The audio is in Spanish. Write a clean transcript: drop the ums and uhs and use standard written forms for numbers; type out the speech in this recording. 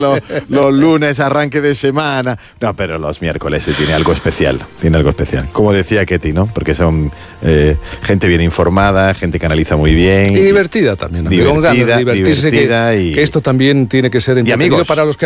los lunes, arranque de semana. No, pero los miércoles tiene algo especial. Tiene algo especial. Como decía Ketty, ¿no? Porque son gente bien informada, gente que analiza muy bien. Y divertida también. Divertida, con ganas de divertirse, divertida que esto también tiene que ser entretenido para los que